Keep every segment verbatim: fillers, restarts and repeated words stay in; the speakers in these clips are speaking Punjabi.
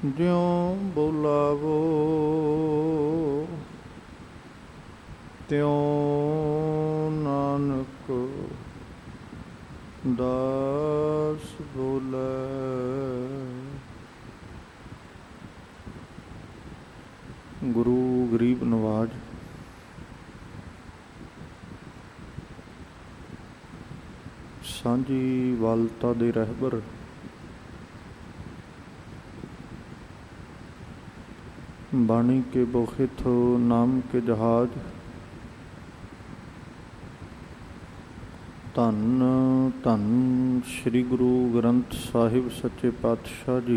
ਜਿਉ ਬੁਲਾਵੋ ਤਿਉ ਨਾਨਕ ਦਾਸ ਬੋਲੇ। ਗੁਰੂ ਗਰੀਬ ਨਵਾਜ ਸਾਂਝੀ ਵਾਲਤਾ ਦੇ ਰਹਿਬਰ ਬਾਣੀ ਕੇ ਬੋਖਿਤ ਨਾਮ ਕੇ ਜਹਾਜ। ਧੰਨ ਧੰਨ ਸ੍ਰੀ ਗੁਰੂ ਗ੍ਰੰਥ ਸਾਹਿਬ ਸੱਚੇ ਪਾਤਸ਼ਾਹ ਜੀ।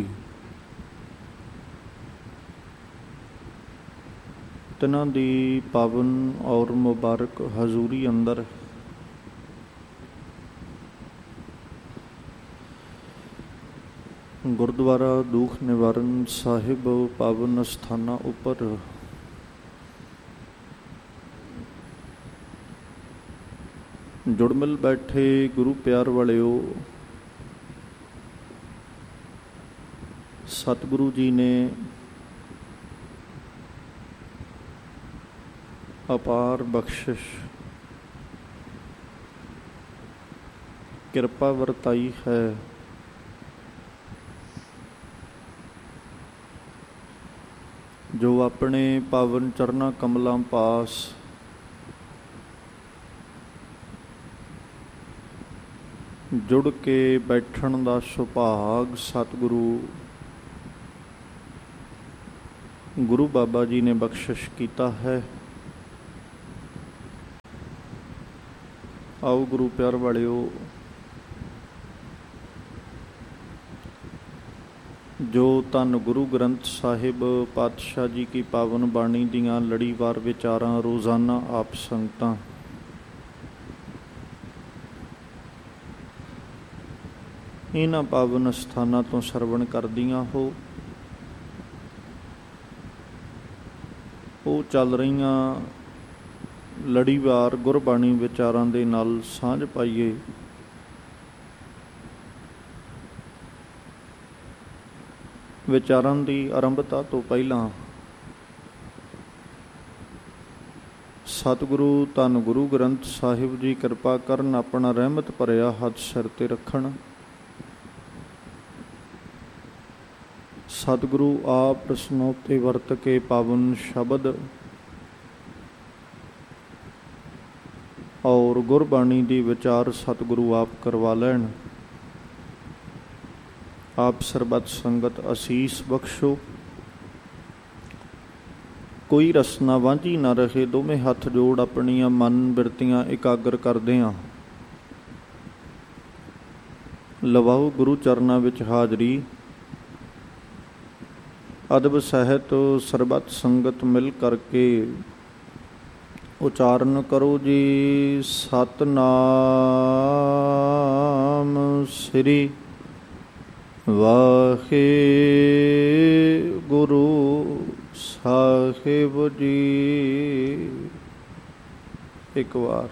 ਤਿਨਾਂ ਦੀ ਪਾਵਨ ਔਰ ਮੁਬਾਰਕ ਹਜ਼ੂਰੀ ਅੰਦਰ ਗੁਰਦੁਆਰਾ ਦੂਖ ਨਿਵਾਰਨ ਸਾਹਿਬ ਪਾਵਨ ਸਥਾਨਾਂ ਉੱਪਰ ਜੁੜ ਮਿਲ ਬੈਠੇ ਗੁਰੂ ਪਿਆਰ ਵਾਲਿਓ, ਸਤਿਗੁਰੂ ਜੀ ਨੇ ਅਪਾਰ ਬਖਸ਼ਿਸ਼ ਕਿਰਪਾ ਵਰਤਾਈ ਹੈ। ਜੋ ਆਪਣੇ ਪਾਵਨ ਚਰਨਾਂ ਕਮਲਾਂ ਪਾਸ ਜੁੜ ਕੇ ਬੈਠਣ ਦਾ ਸੁਭਾਗ ਸਤਿਗੁਰੂ ਗੁਰੂ ਬਾਬਾ ਜੀ ਨੇ ਬਖਸ਼ਿਸ਼ ਕੀਤਾ ਹੈ। ਆਓ ਗੁਰੂ ਪਿਆਰ ਵਾਲਿਓ, ਜੋ ਧੰਨ ਗੁਰੂ ਗ੍ਰੰਥ ਸਾਹਿਬ ਪਾਤਸ਼ਾਹ ਜੀ ਕੀ ਪਾਵਨ ਬਾਣੀ ਦੀਆਂ ਲੜੀਵਾਰ ਵਿਚਾਰਾਂ ਰੋਜ਼ਾਨਾ ਆਪ ਸੰਗਤਾਂ ਇਹਨਾਂ ਪਾਵਨ ਸਥਾਨਾਂ ਤੋਂ ਸਰਵਣ ਕਰਦੀਆਂ ਹੋ, ਉਹ ਚੱਲ ਰਹੀਆਂ ਲੜੀਵਾਰ ਗੁਰਬਾਣੀ ਵਿਚਾਰਾਂ ਦੇ ਨਾਲ ਸਾਂਝ ਪਾਈਏ। ਵਿਚਾਰਾਂ ਦੀ ਆਰੰਭਤਾ ਤੋਂ ਪਹਿਲਾਂ ਸਤਿਗੁਰੂ ਧੰਨ ਗੁਰੂ ਗ੍ਰੰਥ ਸਾਹਿਬ ਜੀ ਕਿਰਪਾ ਕਰਨ, ਆਪਣਾ ਰਹਿਮਤ ਭਰਿਆ ਹੱਥ ਸਿਰ ਤੇ ਰੱਖਣ। ਸਤਿਗੁਰੂ ਆਪ ਰਸਨੋਤੇ ਵਰਤ ਕੇ ਪਾਵਨ ਸ਼ਬਦ ਔਰ ਗੁਰਬਾਣੀ ਦੀ ਵਿਚਾਰ ਸਤਿਗੁਰੂ ਆਪ ਕਰਵਾ ਲੈਣ। ਆਪ ਸਰਬੱਤ ਸੰਗਤ ਅਸੀਸ ਬਖਸ਼ੋ। ਕੋਈ ਰਸਨਾ ਵਾਂਝੀ ਨਾ ਰਹੇ। ਦੋਵੇਂ ਹੱਥ ਜੋੜ ਆਪਣੀਆਂ ਮਨ ਬਿਰਤੀਆਂ ਇਕਾਗਰ ਕਰਦੇ ਹਾਂ। ਲਵਾਓ ਗੁਰੂ ਚਰਨਾਂ ਵਿੱਚ ਹਾਜ਼ਰੀ। ਅਦਬ ਸਹਿਤ ਸਰਬੱਤ ਸੰਗਤ ਮਿਲ ਕਰਕੇ ਉਚਾਰਨ ਕਰੋ ਜੀ। ਸਤਿਨਾਮ ਸ੍ਰੀ ਵਾਹਿਗੁਰੂ ਸਾਹਿਬ ਜੀ। ਇੱਕ ਵਾਰ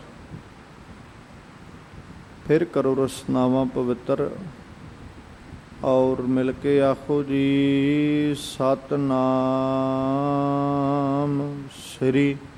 ਫਿਰ ਕਰੋ ਰਸਨਾਵਾਂ ਪਵਿੱਤਰ ਔਰ ਮਿਲ ਕੇ ਆਖੋ ਜੀ। ਸਤਿਨਾਮ ਸ੍ਰੀ